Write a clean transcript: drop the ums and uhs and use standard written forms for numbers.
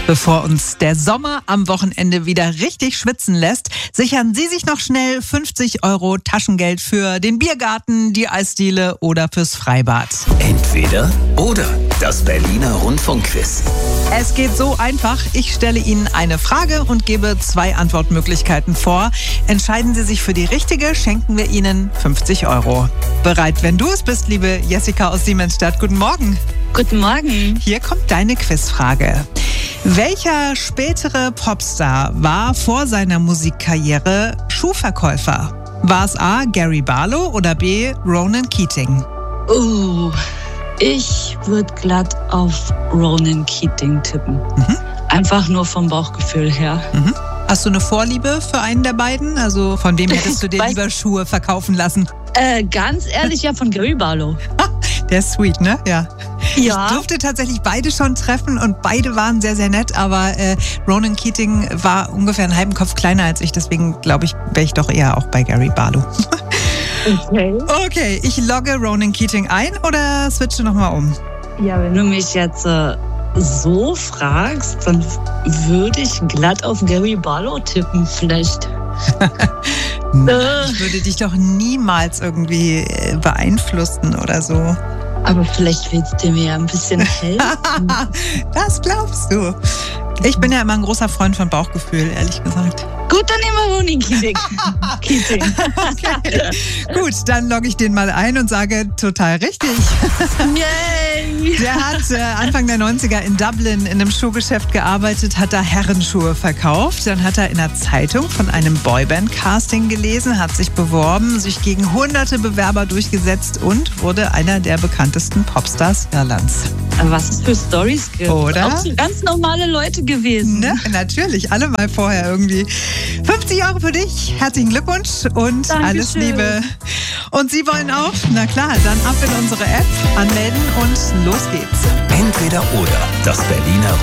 Bevor uns der Sommer am Wochenende wieder richtig schwitzen lässt, sichern Sie sich noch schnell 50 € Taschengeld für den Biergarten, die Eisdiele oder fürs Freibad. Entweder oder. Das Berliner Rundfunkquiz. Es geht so einfach. Ich stelle Ihnen eine Frage und gebe 2 Antwortmöglichkeiten vor. Entscheiden Sie sich für die richtige, schenken wir Ihnen 50 €. Bereit, wenn du es bist, liebe Jessica aus Siemensstadt. Guten Morgen. Guten Morgen. Hier kommt deine Quizfrage. Welcher spätere Popstar war vor seiner Musikkarriere Schuhverkäufer? War es A. Gary Barlow oder B. Ronan Keating? Ich würde glatt auf Ronan Keating tippen. Einfach nur vom Bauchgefühl her. Hast du eine Vorliebe für einen der beiden? Also von wem hättest du dir lieber Schuhe verkaufen lassen? Ganz ehrlich, ja, von Gary Barlow. Der ist sweet, ne? Ja. Ja. Ich durfte tatsächlich beide schon treffen und beide waren sehr, sehr nett, aber Ronan Keating war ungefähr einen halben Kopf kleiner als ich, deswegen glaube ich, wäre ich doch eher auch bei Gary Barlow. Okay, ich logge Ronan Keating ein oder switche nochmal um? Ja, wenn du mich jetzt so fragst, dann würde ich glatt auf Gary Barlow tippen, vielleicht. Ich würde dich doch niemals irgendwie beeinflussen oder so. Aber vielleicht willst du mir ja ein bisschen helfen. Das glaubst du. Ich bin ja immer ein großer Freund von Bauchgefühl, ehrlich gesagt. Gut, dann nehmen wir Ronan Keating. Okay. Gut, dann logge ich den mal ein und sage total richtig. Yay! Der hat Anfang der 90er in Dublin in einem Schuhgeschäft gearbeitet, hat da Herrenschuhe verkauft. Dann hat er in einer Zeitung von einem Boyband-Casting gelesen, hat sich beworben, sich gegen hunderte Bewerber durchgesetzt und wurde einer der bekanntesten Popstars Irlands. Was es für Storys gibt. Oder? Auch so ganz normale Leute gewesen. Ne? Natürlich, alle mal vorher irgendwie. 50 € für dich, herzlichen Glückwunsch und Dankeschön. Alles Liebe. Und Sie wollen auch? Na klar, dann ab in unsere App, anmelden und los geht's. Entweder oder. Das Berliner